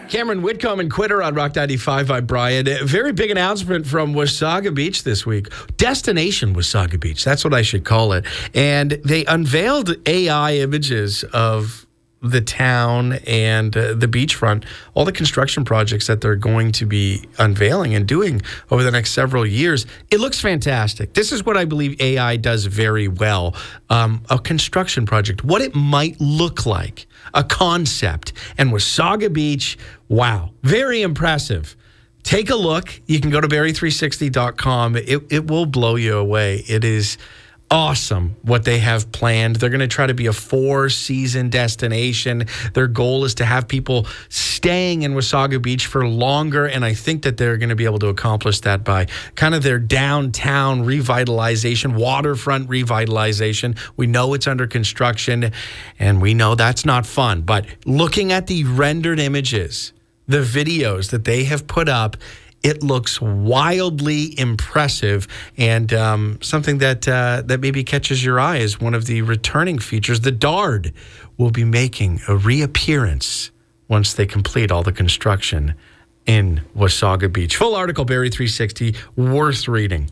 Cameron Whitcomb and Quitter on Rock 95 by Brian. A very big announcement from Wasaga Beach this week. Destination Wasaga Beach. That's what I should call it. And they unveiled AI images of the town and the beachfront, all the construction projects that they're going to be unveiling and doing over the next several years. It looks fantastic. This is what I believe AI does very well. A construction project, what it might look like, a concept. And Wasaga Beach, wow, very impressive. Take a look. You can go to Barrie360.com. It will blow you away. It is awesome what they have planned. They're going to try to be a 4-season destination. Their goal is to have people staying in Wasaga Beach for longer, and I think that they're going to be able to accomplish that by kind of their downtown revitalization, waterfront revitalization. We know it's under construction, and we know that's not fun, but looking at the rendered images, the videos that they have put up, it looks wildly impressive, and something that maybe catches your eye is one of the returning features. The Dard will be making a reappearance once they complete all the construction in Wasaga Beach. Full article, Barrie360, worth reading.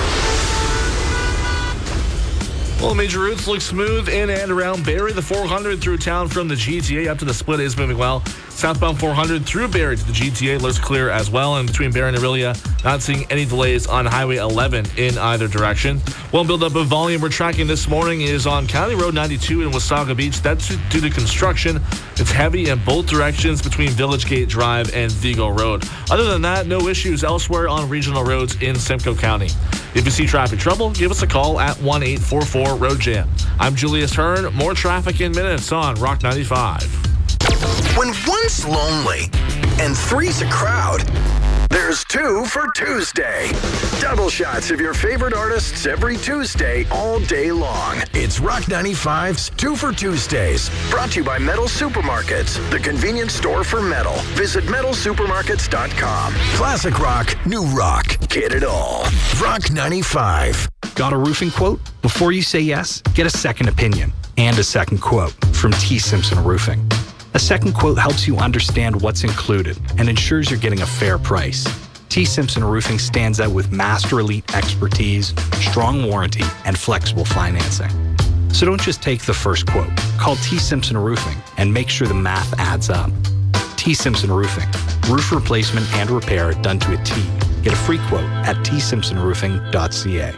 Well, major routes look smooth in and around Barrie. The 400 through town from the GTA up to the split is moving well. Southbound 400 through Barrie to the GTA looks clear as well. And between Barrie and Orillia, not seeing any delays on Highway 11 in either direction. One buildup of volume we're tracking this morning is on County Road 92 in Wasaga Beach. That's due to construction. It's heavy in both directions between Village Gate Drive and Vigo Road. Other than that, no issues elsewhere on regional roads in Simcoe County. If you see traffic trouble, give us a call at 1-844-ROAD-JAM. I'm Julius Hearn. More traffic in minutes on Rock 95. When one's lonely and three's a crowd, there's two for Tuesday. Double shots of your favorite artists every Tuesday, all day long. It's Rock 95's Two for Tuesdays. Brought to you by Metal Supermarkets, the convenience store for metal. Visit metalsupermarkets.com. Classic rock, new rock. Get it all. Rock 95. Got a roofing quote? Before you say yes, get a second opinion and a second quote from T. Simpson Roofing. A second quote helps you understand what's included and ensures you're getting a fair price. T. Simpson Roofing stands out with master elite expertise, strong warranty, and flexible financing. So don't just take the first quote. Call T. Simpson Roofing and make sure the math adds up. T. Simpson Roofing. Roof replacement and repair done to a T. Get a free quote at tsimpsonroofing.ca.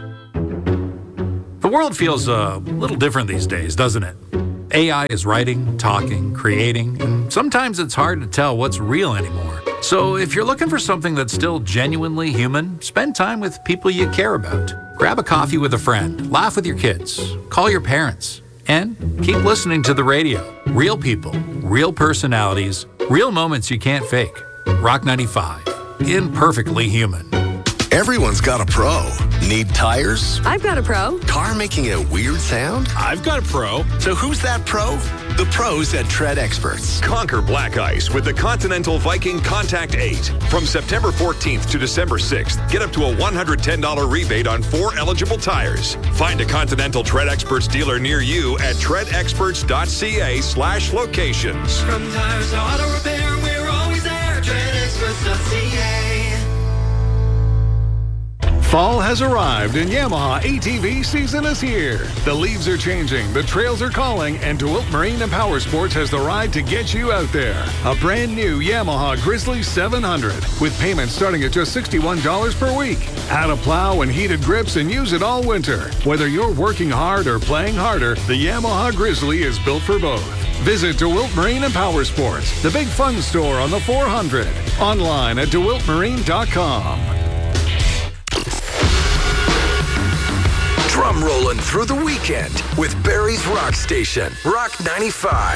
The world feels a little different these days, doesn't it? AI is writing, talking, creating, and sometimes it's hard to tell what's real anymore. So if you're looking for something that's still genuinely human, spend time with people you care about. Grab a coffee with a friend, laugh with your kids, call your parents, and keep listening to the radio. Real people, real personalities, real moments you can't fake. Rock 95, imperfectly human. Everyone's got a pro. Need tires? I've got a pro. Car making a weird sound? I've got a pro. So who's that pro? The pros at Tread Experts. Conquer black ice with the Continental Viking Contact 8. From September 14th to December 6th, get up to a $110 rebate on 4 eligible tires. Find a Continental Tread Experts dealer near you at treadexperts.ca/locations. From tires to auto repair, we're always there. treadexperts.ca. Fall has arrived and Yamaha ATV season is here. The leaves are changing, the trails are calling, and DeWilt Marine and Power Sports has the ride to get you out there. A brand new Yamaha Grizzly 700 with payments starting at just $61 per week. Add a plow and heated grips and use it all winter. Whether you're working hard or playing harder, the Yamaha Grizzly is built for both. Visit DeWilt Marine and Power Sports, the big fun store on the 400. Online at DeWiltMarine.com. Drum rolling through the weekend with Barrie's Rock Station, Rock 95.